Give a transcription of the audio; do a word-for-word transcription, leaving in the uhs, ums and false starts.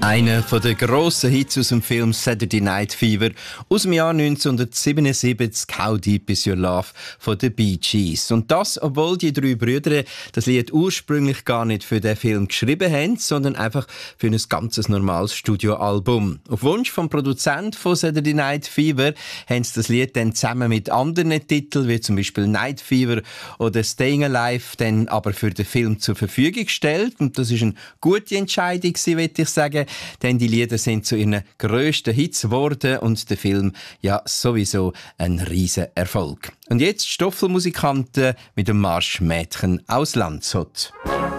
Einer der grossen Hits aus dem Film Saturday Night Fever aus dem Jahr neunzehnhundertsiebenundsiebzig, «How Deep Is Your Love» von den Bee Gees. Und das, obwohl die drei Brüder das Lied ursprünglich gar nicht für den Film geschrieben haben, sondern einfach für ein ganzes normales Studioalbum. Auf Wunsch vom Produzent von Saturday Night Fever haben sie das Lied dann zusammen mit anderen Titeln, wie zum Beispiel Night Fever oder Staying Alive, dann aber für den Film zur Verfügung gestellt. Und das ist eine gute Entscheidung, würde ich sagen. Denn die Lieder sind zu ihren grössten Hits geworden und der Film ja sowieso ein riesen Erfolg. Und jetzt Stoffelmusikanten mit dem Marsch Mädchen aus Landshut.